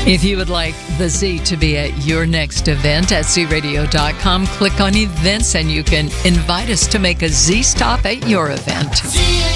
If you would like the Z to be at your next event at zradio.com, click on events and you can invite us to make a Z stop at your event.